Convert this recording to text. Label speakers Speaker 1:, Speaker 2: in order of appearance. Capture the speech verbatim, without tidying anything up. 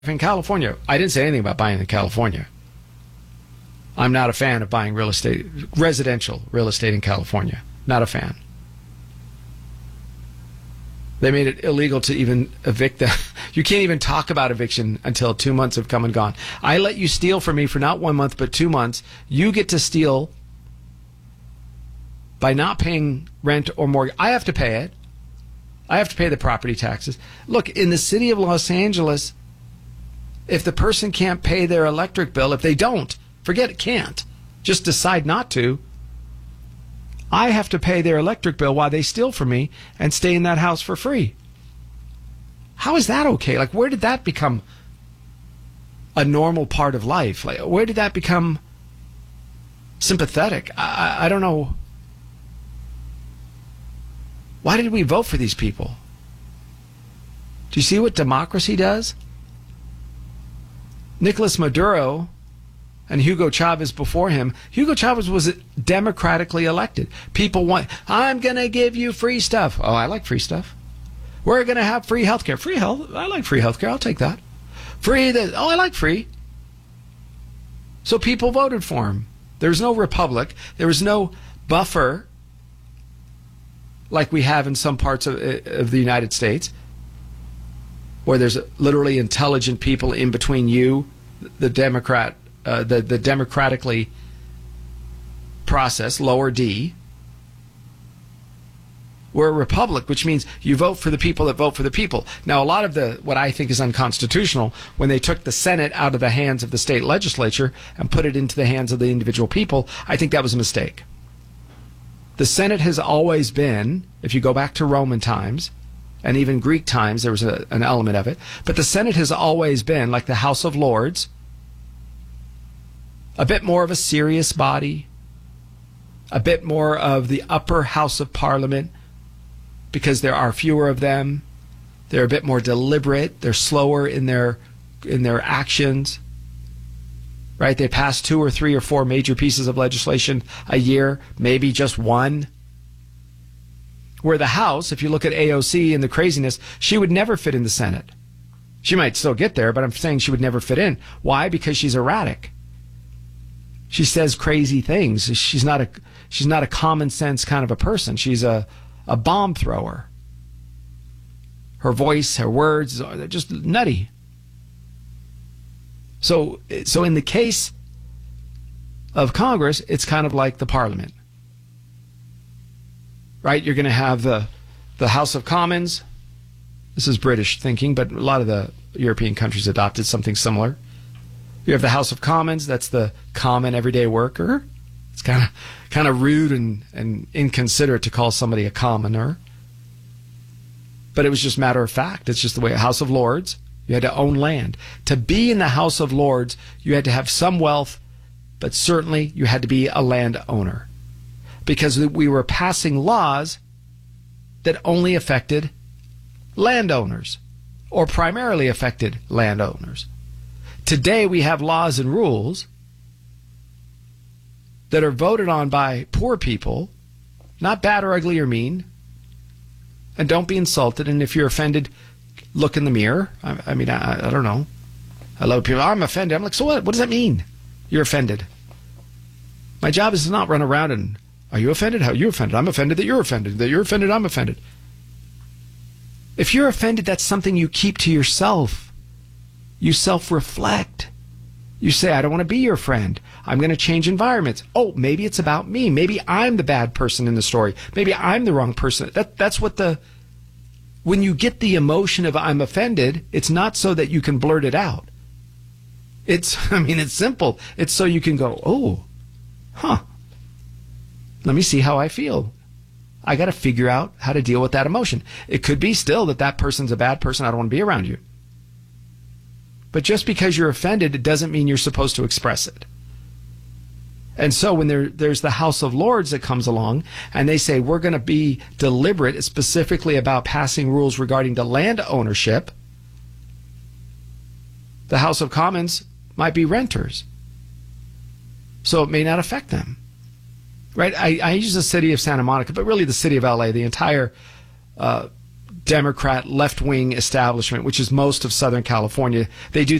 Speaker 1: in California. I didn't say anything about buying in California. I'm not a fan of buying real estate, residential real estate in California. Not a fan. They made it illegal to even evict them. You can't even talk about eviction until two months have come and gone. I let you steal from me for not one month, but two months. You get to steal by not paying rent or mortgage. I have to pay it. I have to pay the property taxes. Look, in the city of Los Angeles, if the person can't pay their electric bill, if they don't, forget it, can't, just decide not to, I have to pay their electric bill while they steal from me and stay in that house for free. How is that okay? Like, where did that become a normal part of life? Like, where did that become sympathetic? I, I don't know. Why did we vote for these people? Do you see what democracy does? Nicolas Maduro and Hugo Chavez before him. Hugo Chavez was democratically elected. People want, I'm going to give you free stuff. Oh, I like free stuff. We're going to have free health care. Free health? I like free health care. I'll take that. Free this. Oh, I like free. So people voted for him. There was no republic. There was no buffer like we have in some parts of, of the United States, where there's literally intelligent people in between you, the Democrat, uh, the, the democratically process, lower D. We're a republic, which means you vote for the people that vote for the people. Now, a lot of the, what I think is unconstitutional, when they took the Senate out of the hands of the state legislature and put it into the hands of the individual people, I think that was a mistake. The Senate has always been, if you go back to Roman times, and even Greek times, there was a, an element of it. But the Senate has always been, like the House of Lords, a bit more of a serious body, a bit more of the upper house of Parliament, because there are fewer of them. They're a bit more deliberate. They're slower in their in their actions. Right? They pass two or three or four major pieces of legislation a year, maybe just one. Where the House, if you look at A O C and the craziness, she would never fit in the Senate. She might still get there, but I'm saying she would never fit in. Why? Because she's erratic. She says crazy things. She's not a she's not a common sense kind of a person. She's a, a bomb thrower. Her voice, her words, they're just nutty. So, so in the case of Congress, it's kind of like the Parliament. Right? You're going to have the the House of Commons. This is British thinking, but a lot of the European countries adopted something similar. You have the House of Commons. That's the common everyday worker. It's kind of kind of rude and, and inconsiderate to call somebody a commoner. But it was just matter of fact. It's just the way. House of Lords, you had to own land. To be in the House of Lords, you had to have some wealth, but certainly you had to be a landowner. Because we were passing laws that only affected landowners, or primarily affected landowners. Today we have laws and rules that are voted on by poor people, not bad or ugly or mean, and don't be insulted. And if you're offended, look in the mirror. I, I mean, I, I don't know. Hello, people. I'm offended. I'm like, so what? What does that mean? You're offended. My job is to not run around and, are you offended? How are you offended? I'm offended that you're offended. That you're offended, I'm offended. If you're offended, that's something you keep to yourself. You self-reflect. You say, I don't want to be your friend. I'm going to change environments. Oh, maybe it's about me. Maybe I'm the bad person in the story. Maybe I'm the wrong person. That, that's what the... When you get the emotion of I'm offended, it's not so that you can blurt it out. It's, I mean, it's simple. It's so you can go, oh, huh. Let me see how I feel. I got to figure out how to deal with that emotion. It could be still that that person's a bad person. I don't want to be around you. But just because you're offended, it doesn't mean you're supposed to express it. And so when there, there's the House of Lords that comes along and they say we're going to be deliberate specifically about passing rules regarding the land ownership, the House of Commons might be renters. So it may not affect them. Right? I, I use the city of Santa Monica, but really the city of L A, the entire uh, Democrat left-wing establishment, which is most of Southern California. They do